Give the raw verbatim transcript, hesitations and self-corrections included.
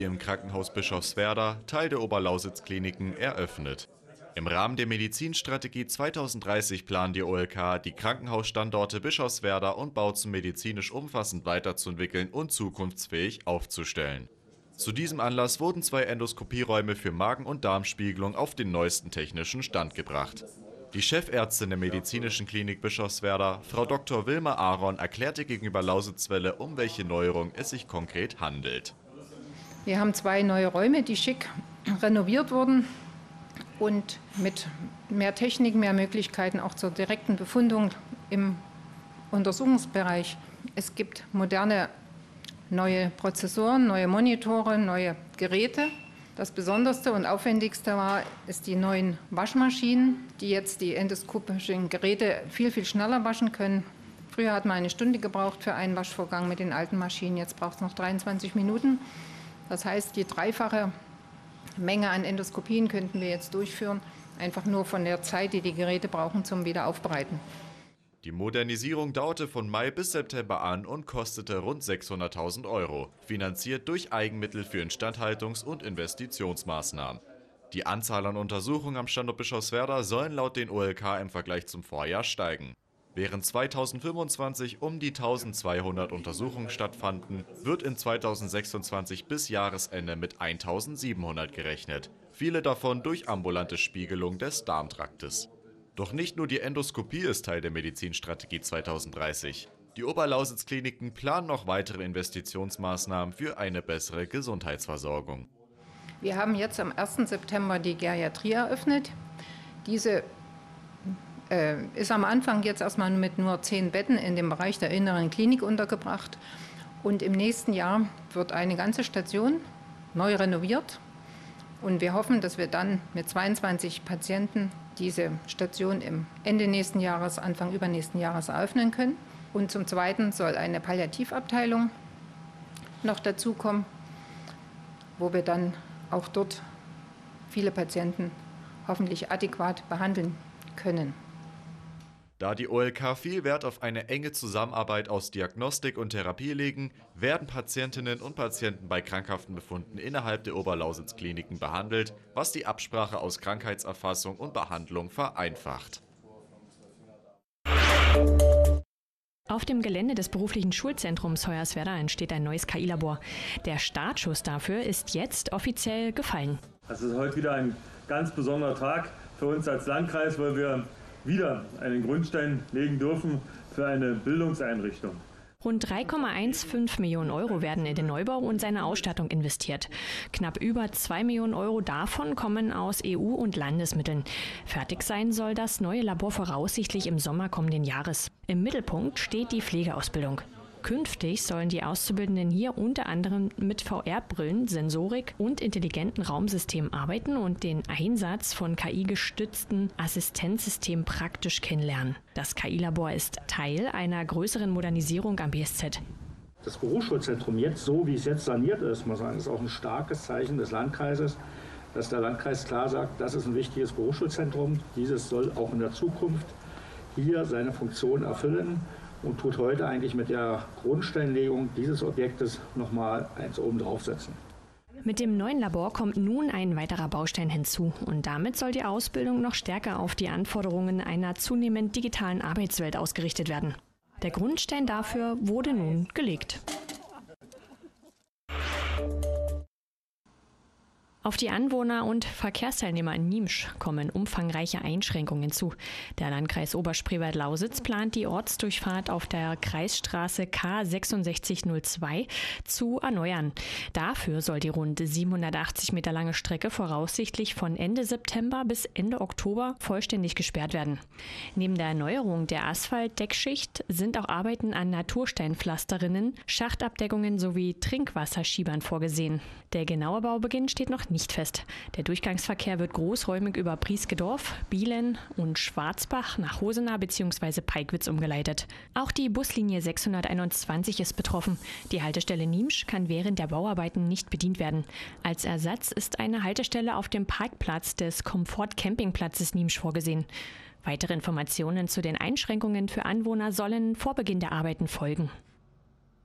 im Krankenhaus Bischofswerda, Teil der Oberlausitz-Kliniken, eröffnet. Im Rahmen der Medizinstrategie zweitausenddreißig plant die O L K, die Krankenhausstandorte Bischofswerda und Bautzen medizinisch umfassend weiterzuentwickeln und zukunftsfähig aufzustellen. Zu diesem Anlass wurden zwei Endoskopieräume für Magen- und Darmspiegelung auf den neuesten technischen Stand gebracht. Die Chefärztin der Medizinischen Klinik Bischofswerda, Frau Doktor Wilma Aaron, erklärte gegenüber Lausitzwelle, um welche Neuerung es sich konkret handelt. Wir haben zwei neue Räume, die schick renoviert wurden und mit mehr Technik, mehr Möglichkeiten auch zur direkten Befundung im Untersuchungsbereich. Es gibt moderne neue Prozessoren, neue Monitore, neue Geräte. Das Besonderste und Aufwendigste war, ist die neuen Waschmaschinen, die jetzt die endoskopischen Geräte viel, viel schneller waschen können. Früher hat man eine Stunde gebraucht für einen Waschvorgang mit den alten Maschinen, jetzt braucht es noch dreiundzwanzig Minuten. Das heißt, die dreifache Menge an Endoskopien könnten wir jetzt durchführen, einfach nur von der Zeit, die die Geräte brauchen zum Wiederaufbereiten. Die Modernisierung dauerte von Mai bis September an und kostete rund sechshunderttausend Euro, finanziert durch Eigenmittel für Instandhaltungs- und Investitionsmaßnahmen. Die Anzahl an Untersuchungen am Standort Bischofswerda sollen laut den O L K im Vergleich zum Vorjahr steigen. Während zweitausendfünfundzwanzig um die eintausendzweihundert Untersuchungen stattfanden, wird in zweitausendsechsundzwanzig bis Jahresende mit eintausendsiebenhundert gerechnet, viele davon durch ambulante Spiegelung des Darmtraktes. Doch nicht nur die Endoskopie ist Teil der Medizinstrategie zweitausenddreißig. Die Oberlausitz-Kliniken planen noch weitere Investitionsmaßnahmen für eine bessere Gesundheitsversorgung. Wir haben jetzt am ersten September die Geriatrie eröffnet. Diese äh, ist am Anfang jetzt erstmal mit nur zehn Betten in dem Bereich der inneren Klinik untergebracht. Und im nächsten Jahr wird eine ganze Station neu renoviert. Und wir hoffen, dass wir dann mit zweiundzwanzig Patienten diese Station im Ende nächsten Jahres, Anfang übernächsten Jahres eröffnen können. Und zum Zweiten soll eine Palliativabteilung noch dazukommen, wo wir dann auch dort viele Patienten hoffentlich adäquat behandeln können. Da die O L K viel Wert auf eine enge Zusammenarbeit aus Diagnostik und Therapie legen, werden Patientinnen und Patienten bei krankhaften Befunden innerhalb der Oberlausitz-Kliniken behandelt, was die Absprache aus Krankheitserfassung und Behandlung vereinfacht. Auf dem Gelände des beruflichen Schulzentrums Hoyerswerda entsteht ein neues K I-Labor. Der Startschuss dafür ist jetzt offiziell gefallen. Es ist heute wieder ein ganz besonderer Tag für uns als Landkreis, weil wir wieder einen Grundstein legen dürfen für eine Bildungseinrichtung. Rund drei Komma fünfzehn Millionen Euro werden in den Neubau und seine Ausstattung investiert. Knapp über zwei Millionen Euro davon kommen aus E U- und Landesmitteln. Fertig sein soll das neue Labor voraussichtlich im Sommer kommenden Jahres. Im Mittelpunkt steht die Pflegeausbildung. Künftig sollen die Auszubildenden hier unter anderem mit V R-Brillen, Sensorik und intelligenten Raumsystemen arbeiten und den Einsatz von K I-gestützten Assistenzsystemen praktisch kennenlernen. Das K I-Labor ist Teil einer größeren Modernisierung am B S Z. Das Berufsschulzentrum jetzt, so wie es jetzt saniert ist, muss man sagen, ist auch ein starkes Zeichen des Landkreises, dass der Landkreis klar sagt, das ist ein wichtiges Berufsschulzentrum. Dieses soll auch in der Zukunft hier seine Funktion erfüllen. Und tut heute eigentlich mit der Grundsteinlegung dieses Objektes nochmal eins oben draufsetzen. Mit dem neuen Labor kommt nun ein weiterer Baustein hinzu und damit soll die Ausbildung noch stärker auf die Anforderungen einer zunehmend digitalen Arbeitswelt ausgerichtet werden. Der Grundstein dafür wurde nun gelegt. Auf die Anwohner und Verkehrsteilnehmer in Niemsch kommen umfangreiche Einschränkungen zu. Der Landkreis Oberspreewald-Lausitz plant die Ortsdurchfahrt auf der Kreisstraße K sechs sechs null zwei zu erneuern. Dafür soll die rund siebenhundertachtzig Meter lange Strecke voraussichtlich von Ende September bis Ende Oktober vollständig gesperrt werden. Neben der Erneuerung der Asphaltdeckschicht sind auch Arbeiten an Natursteinpflasterinnen, Schachtabdeckungen sowie Trinkwasserschiebern vorgesehen. Der genaue Baubeginn steht noch nicht fest. Der Durchgangsverkehr wird großräumig über Prieskedorf, Bielen und Schwarzbach nach Hosenau bzw. Peigwitz umgeleitet. Auch die Buslinie sechshunderteinundzwanzig ist betroffen. Die Haltestelle Niemsch kann während der Bauarbeiten nicht bedient werden. Als Ersatz ist eine Haltestelle auf dem Parkplatz des Komfort-Campingplatzes Niemsch vorgesehen. Weitere Informationen zu den Einschränkungen für Anwohner sollen vor Beginn der Arbeiten folgen.